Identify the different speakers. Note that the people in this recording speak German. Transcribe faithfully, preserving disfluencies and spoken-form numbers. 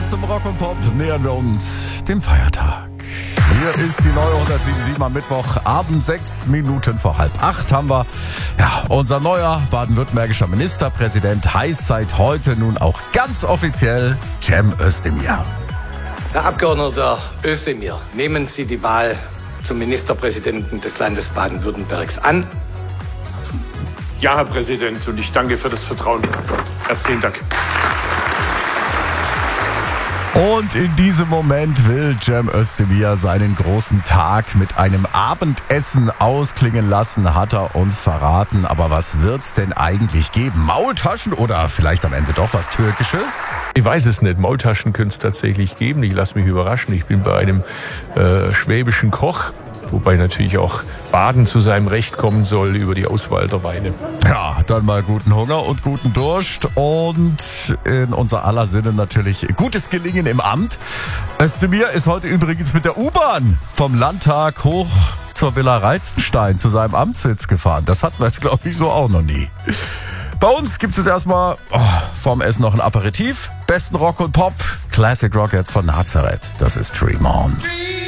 Speaker 1: zum Rock und Pop nähern wir uns dem Feiertag. Hier ist die neue hundertsieben am Mittwoch, Abend sechs Minuten vor halb acht haben wir. Ja, unser neuer baden-württembergischer Ministerpräsident heißt seit heute nun auch ganz offiziell Cem Özdemir.
Speaker 2: Herr Abgeordneter Özdemir, nehmen Sie die Wahl zum Ministerpräsidenten des Landes Baden-Württembergs an?
Speaker 3: Ja, Herr Präsident, und ich danke für das Vertrauen. Herzlichen Dank.
Speaker 1: Und in diesem Moment will Cem Özdemir seinen großen Tag mit einem Abendessen ausklingen lassen, hat er uns verraten. Aber was wird's denn eigentlich geben? Maultaschen oder vielleicht am Ende doch was Türkisches?
Speaker 4: Ich weiß es nicht. Maultaschen können es tatsächlich geben. Ich lasse mich überraschen. Ich bin bei einem äh, schwäbischen Koch, wobei natürlich auch Baden zu seinem Recht kommen soll über die Auswahl der Weine.
Speaker 1: Ja, dann mal guten Hunger und guten Durst und in unser aller Sinne natürlich gutes Gelingen im Amt. Özdemir ist heute übrigens mit der U-Bahn vom Landtag hoch zur Villa Reitzenstein zu seinem Amtssitz gefahren. Das hatten wir jetzt, glaube ich, so auch noch nie. Bei uns gibt es erstmal oh, vorm Essen noch ein Aperitif. Besten Rock und Pop. Classic Rock jetzt von Nazareth. Das ist Dream On.